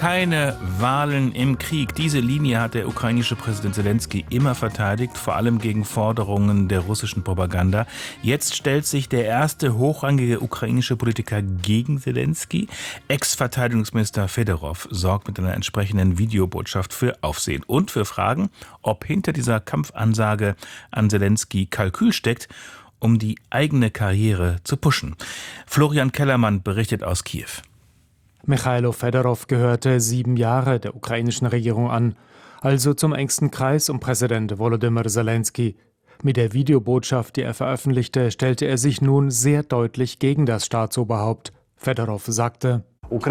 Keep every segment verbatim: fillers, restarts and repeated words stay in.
Keine Wahlen im Krieg. Diese Linie hat der ukrainische Präsident Selenskyj immer verteidigt, vor allem gegen Forderungen der russischen Propaganda. Jetzt stellt sich der erste hochrangige ukrainische Politiker gegen Selenskyj. Ex-Verteidigungsminister Fedorov sorgt mit einer entsprechenden Videobotschaft für Aufsehen und für Fragen, ob hinter dieser Kampfansage an Selenskyj Kalkül steckt, um die eigene Karriere zu pushen. Florian Kellermann berichtet aus Kiew. Michailo Fedorov gehörte sieben Jahre der ukrainischen Regierung an, also zum engsten Kreis um Präsident Volodymyr Selenskyj. Mit der Videobotschaft, die er veröffentlichte, stellte er sich nun sehr deutlich gegen das Staatsoberhaupt. Fedorov sagte: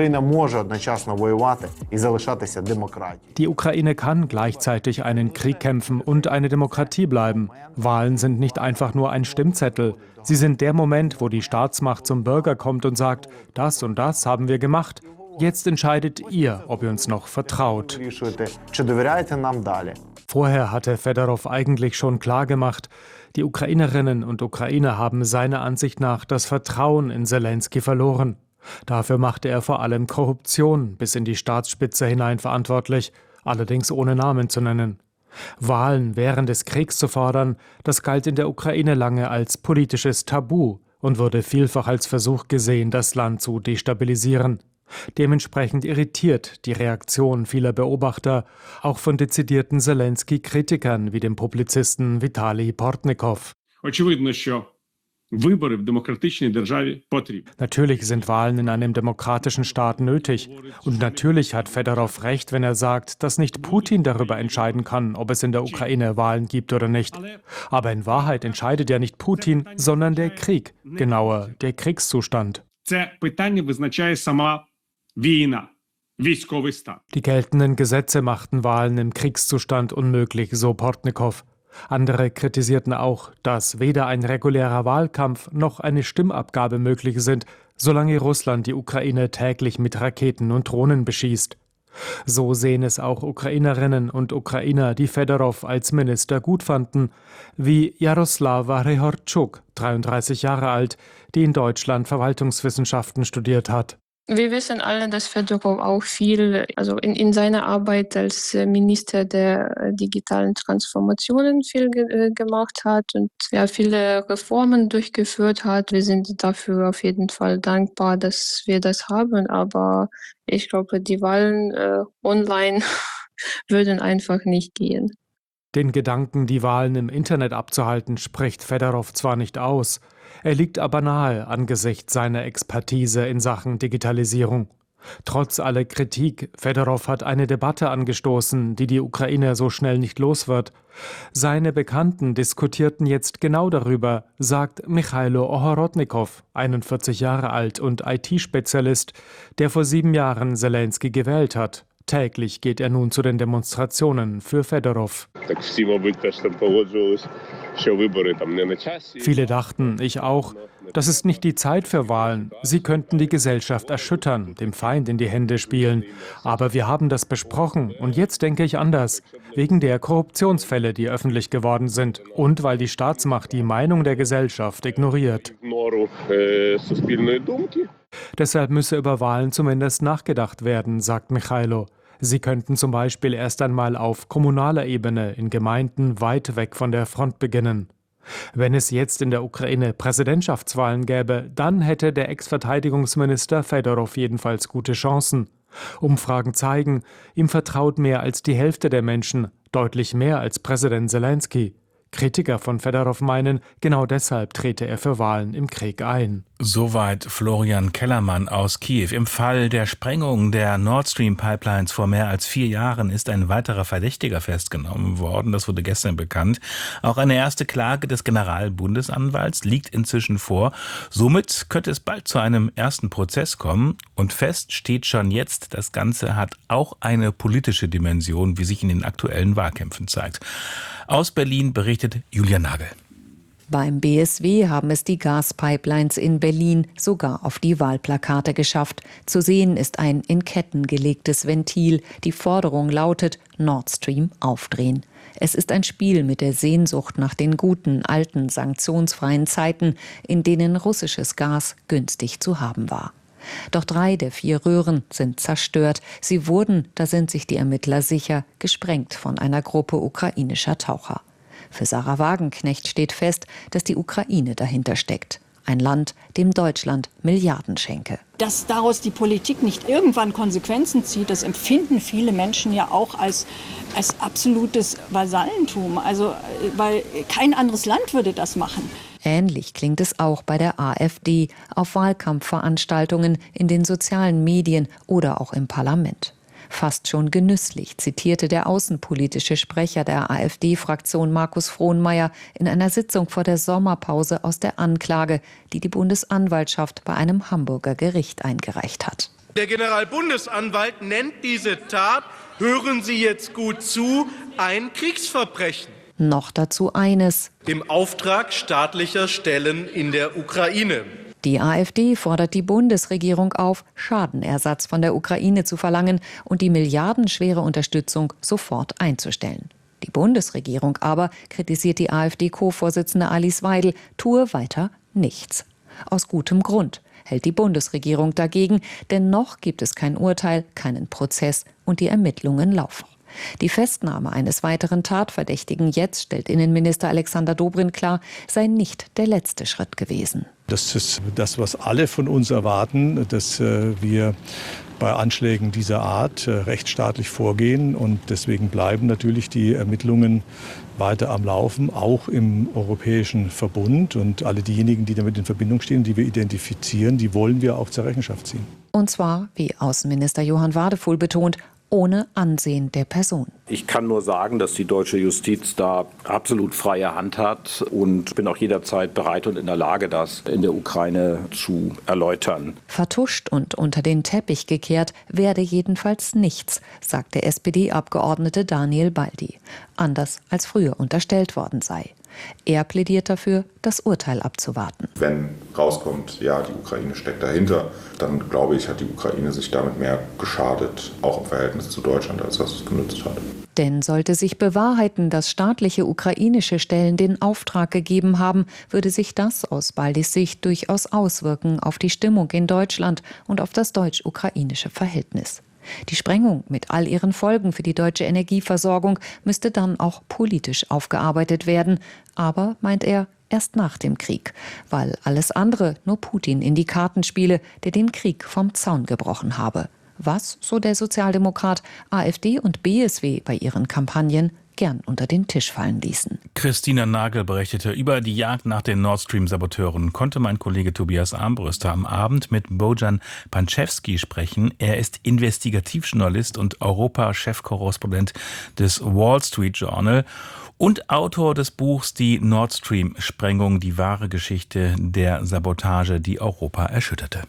Die Ukraine kann gleichzeitig einen Krieg kämpfen und eine Demokratie bleiben. Wahlen sind nicht einfach nur ein Stimmzettel. Sie sind der Moment, wo die Staatsmacht zum Bürger kommt und sagt, das und das haben wir gemacht. Jetzt entscheidet ihr, ob ihr uns noch vertraut. Vorher hatte Fedorov eigentlich schon klargemacht, die Ukrainerinnen und Ukrainer haben seiner Ansicht nach das Vertrauen in Selenskyj verloren. Dafür machte er vor allem Korruption bis in die Staatsspitze hinein verantwortlich, allerdings ohne Namen zu nennen. Wahlen während des Kriegs zu fordern, das galt in der Ukraine lange als politisches Tabu und wurde vielfach als Versuch gesehen, das Land zu destabilisieren. Dementsprechend irritiert die Reaktion vieler Beobachter, auch von dezidierten Selenskyj-Kritikern wie dem Publizisten Vitali Portnikow. Natürlich sind Wahlen in einem demokratischen Staat nötig. Und natürlich hat Fedorov recht, wenn er sagt, dass nicht Putin darüber entscheiden kann, ob es in der Ukraine Wahlen gibt oder nicht. Aber in Wahrheit entscheidet ja nicht Putin, sondern der Krieg, genauer der Kriegszustand. Die geltenden Gesetze machten Wahlen im Kriegszustand unmöglich, so Portnikow. Andere kritisierten auch, dass weder ein regulärer Wahlkampf noch eine Stimmabgabe möglich sind, solange Russland die Ukraine täglich mit Raketen und Drohnen beschießt. So sehen es auch Ukrainerinnen und Ukrainer, die Fedorov als Minister gut fanden, wie Jaroslava Rehortschuk, dreiunddreißig Jahre alt, die in Deutschland Verwaltungswissenschaften studiert hat. Wir wissen alle, dass Fedorov auch viel, also in, in seiner Arbeit als Minister der digitalen Transformationen viel ge gemacht hat und ja, viele Reformen durchgeführt hat. Wir sind dafür auf jeden Fall dankbar, dass wir das haben, aber ich glaube, die Wahlen äh, online würden einfach nicht gehen. Den Gedanken, die Wahlen im Internet abzuhalten, spricht Fedorov zwar nicht aus, er liegt aber nahe angesichts seiner Expertise in Sachen Digitalisierung. Trotz aller Kritik, Fedorov hat eine Debatte angestoßen, die die Ukraine so schnell nicht los wird. Seine Bekannten diskutierten jetzt genau darüber, sagt Michailo Ohorodnikow, einundvierzig Jahre alt und I T-Spezialist, der vor sieben Jahren Selenskyj gewählt hat. Täglich geht er nun zu den Demonstrationen für Fedorov. Viele dachten, ich auch, das ist nicht die Zeit für Wahlen. Sie könnten die Gesellschaft erschüttern, dem Feind in die Hände spielen. Aber wir haben das besprochen und jetzt denke ich anders. Wegen der Korruptionsfälle, die öffentlich geworden sind und weil die Staatsmacht die Meinung der Gesellschaft ignoriert. Deshalb müsse über Wahlen zumindest nachgedacht werden, sagt Michailo. Sie könnten zum Beispiel erst einmal auf kommunaler Ebene in Gemeinden weit weg von der Front beginnen. Wenn es jetzt in der Ukraine Präsidentschaftswahlen gäbe, dann hätte der Ex-Verteidigungsminister Fedorov jedenfalls gute Chancen. Umfragen zeigen, ihm vertraut mehr als die Hälfte der Menschen, deutlich mehr als Präsident Selenskyj. Kritiker von Fedorov meinen, genau deshalb trete er für Wahlen im Krieg ein. Soweit Florian Kellermann aus Kiew. Im Fall der Sprengung der Nord Stream Pipelines vor mehr als vier Jahren ist ein weiterer Verdächtiger festgenommen worden. Das wurde gestern bekannt. Auch eine erste Klage des Generalbundesanwalts liegt inzwischen vor. Somit könnte es bald zu einem ersten Prozess kommen. Und fest steht schon jetzt, das Ganze hat auch eine politische Dimension, wie sich in den aktuellen Wahlkämpfen zeigt. Aus Berlin berichtet Julia Nagel. Beim B S W haben es die Gaspipelines in Berlin sogar auf die Wahlplakate geschafft. Zu sehen ist ein in Ketten gelegtes Ventil. Die Forderung lautet: Nord Stream aufdrehen. Es ist ein Spiel mit der Sehnsucht nach den guten, alten, sanktionsfreien Zeiten, in denen russisches Gas günstig zu haben war. Doch drei der vier Röhren sind zerstört. Sie wurden, da sind sich die Ermittler sicher, gesprengt von einer Gruppe ukrainischer Taucher. Für Sarah Wagenknecht steht fest, dass die Ukraine dahinter steckt. Ein Land, dem Deutschland Milliarden schenke. Dass daraus die Politik nicht irgendwann Konsequenzen zieht, das empfinden viele Menschen ja auch als, als absolutes Vasallentum. Also, weil kein anderes Land würde das machen. Ähnlich klingt es auch bei der AfD auf Wahlkampfveranstaltungen, in den sozialen Medien oder auch im Parlament. Fast schon genüsslich zitierte der außenpolitische Sprecher der AfD-Fraktion Markus Frohnmaier in einer Sitzung vor der Sommerpause aus der Anklage, die die Bundesanwaltschaft bei einem Hamburger Gericht eingereicht hat. Der Generalbundesanwalt nennt diese Tat, hören Sie jetzt gut zu, ein Kriegsverbrechen. Noch dazu eines: Im Auftrag staatlicher Stellen in der Ukraine. Die AfD fordert die Bundesregierung auf, Schadenersatz von der Ukraine zu verlangen und die milliardenschwere Unterstützung sofort einzustellen. Die Bundesregierung aber, kritisiert die AfD-Co-Vorsitzende Alice Weidel, tue weiter nichts. Aus gutem Grund hält die Bundesregierung dagegen, denn noch gibt es kein Urteil, keinen Prozess und die Ermittlungen laufen. Die Festnahme eines weiteren Tatverdächtigen jetzt, stellt Innenminister Alexander Dobrindt klar, sei nicht der letzte Schritt gewesen. Das ist das, was alle von uns erwarten, dass wir bei Anschlägen dieser Art rechtsstaatlich vorgehen. Und deswegen bleiben natürlich die Ermittlungen weiter am Laufen, auch im Europäischen Verbund. Und alle diejenigen, die damit in Verbindung stehen, die wir identifizieren, die wollen wir auch zur Rechenschaft ziehen. Und zwar, wie Außenminister Johann Wadefuhl betont, ohne Ansehen der Person. Ich kann nur sagen, dass die deutsche Justiz da absolut freie Hand hat und bin auch jederzeit bereit und in der Lage, das in der Ukraine zu erläutern. Vertuscht und unter den Teppich gekehrt werde jedenfalls nichts, sagt der S P D-Abgeordnete Daniel Baldi. Anders als früher unterstellt worden sei. Er plädiert dafür, das Urteil abzuwarten. Wenn rauskommt, ja, die Ukraine steckt dahinter, dann glaube ich, hat die Ukraine sich damit mehr geschadet, auch im Verhältnis zu Deutschland, als dass es genützt hat. Denn sollte sich bewahrheiten, dass staatliche ukrainische Stellen den Auftrag gegeben haben, würde sich das aus Baldis Sicht durchaus auswirken auf die Stimmung in Deutschland und auf das deutsch-ukrainische Verhältnis. Die Sprengung mit all ihren Folgen für die deutsche Energieversorgung müsste dann auch politisch aufgearbeitet werden. Aber, meint er, erst nach dem Krieg, weil alles andere nur Putin in die Karten spiele, der den Krieg vom Zaun gebrochen habe. Was, so der Sozialdemokrat, AfD und B S W bei ihren Kampagnen gern unter den Tisch fallen ließen. Christina Nagel berichtete, über die Jagd nach den Nord Stream-Saboteuren konnte mein Kollege Tobias Armbruster am Abend mit Bojan Pančevský sprechen. Er ist Investigativjournalist und Europa-Chefkorrespondent des Wall Street Journal und Autor des Buchs Die Nord Stream-Sprengung, die wahre Geschichte der Sabotage, die Europa erschütterte.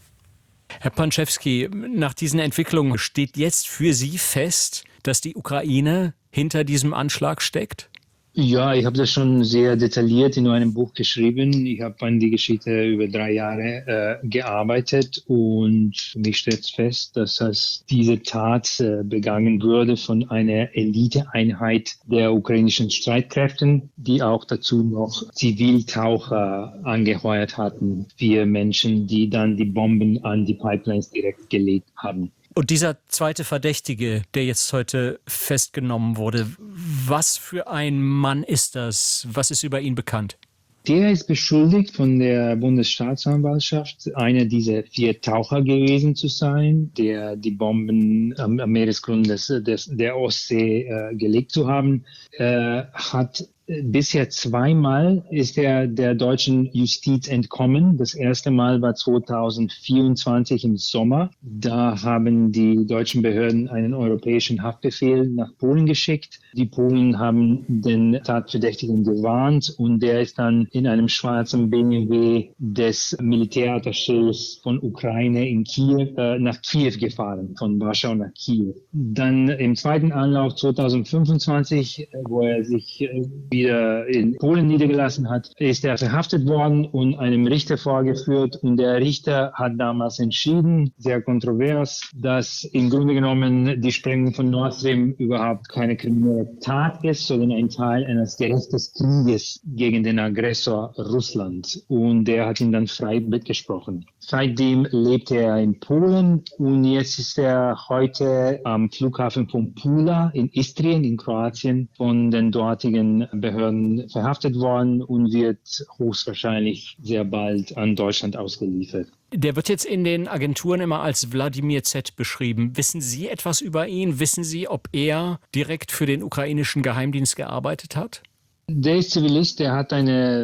Herr Pančevský, nach diesen Entwicklungen steht jetzt für Sie fest, dass die Ukraine hinter diesem Anschlag steckt? Ja, ich habe das schon sehr detailliert in einem Buch geschrieben. Ich habe an die Geschichte über drei Jahre äh, gearbeitet und für mich steht fest, dass das, diese Tat äh, begangen wurde von einer Eliteeinheit der ukrainischen Streitkräften, die auch dazu noch Ziviltaucher angeheuert hatten, vier Menschen, die dann die Bomben an die Pipelines direkt gelegt haben. Und dieser zweite Verdächtige, der jetzt heute festgenommen wurde, was für ein Mann ist das? Was ist über ihn bekannt? Der ist beschuldigt von der Bundesstaatsanwaltschaft, einer dieser vier Taucher gewesen zu sein, der die Bomben am, am Meeresgrund des, des, der Ostsee äh, gelegt zu haben, äh, hat bisher zweimal ist er der deutschen Justiz entkommen. Das erste Mal war zweitausendvierundzwanzig im Sommer. Da haben die deutschen Behörden einen europäischen Haftbefehl nach Polen geschickt. Die Polen haben den Tatverdächtigen gewarnt und der ist dann in einem schwarzen B M W des Militärattachés von Ukraine in Kiew äh, nach Kiew gefahren, von Warschau nach Kiew. Dann im zweiten Anlauf zweitausendfünfundzwanzig, wo er sich äh, wieder in Polen niedergelassen hat, ist er verhaftet worden und einem Richter vorgeführt. Und der Richter hat damals entschieden, sehr kontrovers, dass im Grunde genommen die Sprengung von Nord Stream überhaupt keine kriminelle Tat ist, sondern ein Teil eines gerechtes Krieges gegen den Aggressor Russland. Und der hat ihn dann frei mitgesprochen. Seitdem lebt er in Polen und jetzt ist er heute am Flughafen von Pula in Istrien in Kroatien von den dortigen Behörden verhaftet worden und wird höchstwahrscheinlich sehr bald an Deutschland ausgeliefert. Der wird jetzt in den Agenturen immer als Wladimir Z. beschrieben. Wissen Sie etwas über ihn? Wissen Sie, ob er direkt für den ukrainischen Geheimdienst gearbeitet hat? Der ist Zivilist, der hat eine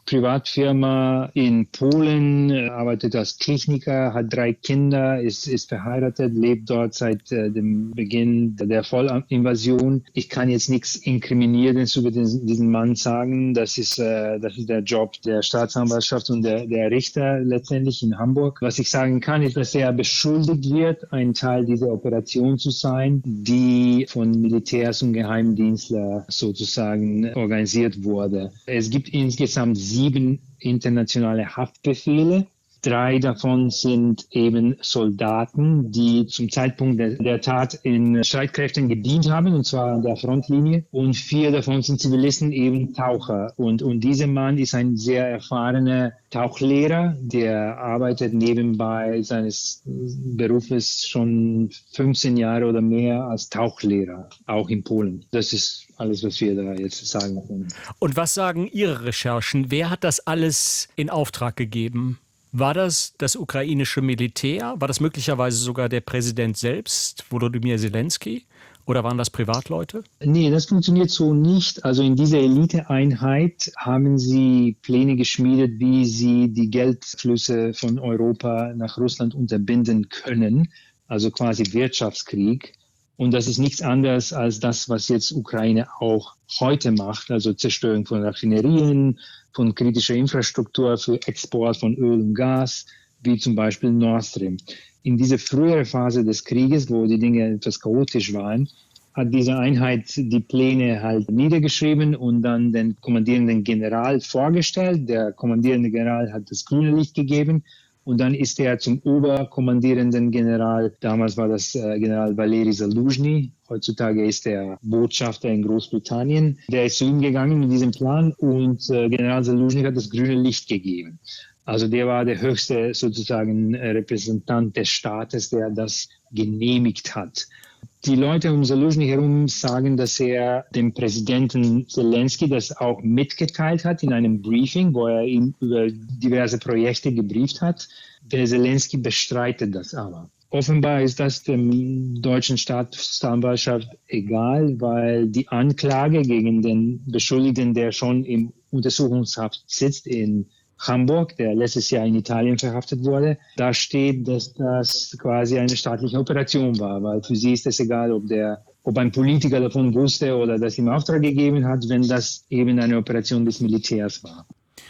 Privatfirma in Polen, arbeitet als Techniker, hat drei Kinder, ist, ist verheiratet, lebt dort seit äh, dem Beginn der Vollinvasion. Ich kann jetzt nichts Inkriminierendes über den, diesen Mann sagen. Das ist, äh, das ist der Job der Staatsanwaltschaft und der, der Richter letztendlich in Hamburg. Was ich sagen kann, ist, dass er beschuldigt wird, ein Teil dieser Operation zu sein, die von Militärs und Geheimdienstler sozusagen organisiert wurde. Es gibt insgesamt sieben internationale Haftbefehle. Drei davon sind eben Soldaten, die zum Zeitpunkt der, der Tat in Streitkräften gedient haben, und zwar an der Frontlinie. Und vier davon sind Zivilisten, eben Taucher. Und, und dieser Mann ist ein sehr erfahrener Tauchlehrer, der arbeitet nebenbei seines Berufes schon fünfzehn Jahre oder mehr als Tauchlehrer, auch in Polen. Das ist alles, was wir da jetzt sagen können. Und was sagen Ihre Recherchen? Wer hat das alles in Auftrag gegeben? War das das ukrainische Militär? War das möglicherweise sogar der Präsident selbst, Volodymyr Zelensky? Oder waren das Privatleute? Nee, das funktioniert so nicht. Also in dieser Eliteeinheit haben sie Pläne geschmiedet, wie sie die Geldflüsse von Europa nach Russland unterbinden können. Also quasi Wirtschaftskrieg. Und das ist nichts anderes als das, was jetzt Ukraine auch heute macht. Also Zerstörung von Raffinerien, von kritischer Infrastruktur für Export von Öl und Gas, wie zum Beispiel Nord Stream. In dieser früheren Phase des Krieges, wo die Dinge etwas chaotisch waren, hat diese Einheit die Pläne halt niedergeschrieben und dann den kommandierenden General vorgestellt. Der kommandierende General hat das grüne Licht gegeben. Und dann ist er zum oberkommandierenden General, damals war das äh, General Valeri Zaluzhny, heutzutage ist er Botschafter in Großbritannien. Der ist zu ihm gegangen mit diesem Plan und äh, General Zaluzhny hat das grüne Licht gegeben. Also der war der höchste sozusagen äh, Repräsentant des Staates, der das genehmigt hat. Die Leute um Zaluzhny herum sagen, dass er dem Präsidenten Zelensky das auch mitgeteilt hat in einem Briefing, wo er ihn über diverse Projekte gebrieft hat. Der Zelensky bestreitet das aber. Offenbar ist das dem deutschen Staatsanwaltschaft egal, weil die Anklage gegen den Beschuldigten, der schon im Untersuchungshaft sitzt in Hamburg, der letztes Jahr in Italien verhaftet wurde, da steht, dass das quasi eine staatliche Operation war, weil für sie ist es egal, ob der, ob ein Politiker davon wusste oder das ihm Auftrag gegeben hat, wenn das eben eine Operation des Militärs war.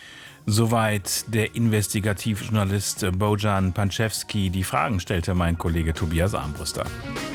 Soweit der Investigativjournalist Bojan Pančevský. Die Fragen stellte mein Kollege Tobias Armbruster.